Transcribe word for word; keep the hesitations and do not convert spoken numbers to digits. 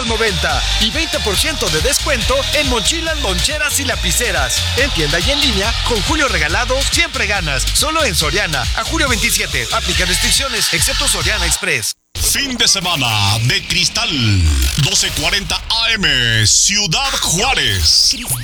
noventa y veinte por ciento de descuento en mochilas, loncheras y lapiceras. En tienda y en línea, con Julio Regalado, siempre ganas. Solo en Soriana. A julio veintisiete. Aplica restricciones, excepto Soriana Express. Fin de semana de Cristal. doce cuarenta A M, Ciudad Juárez.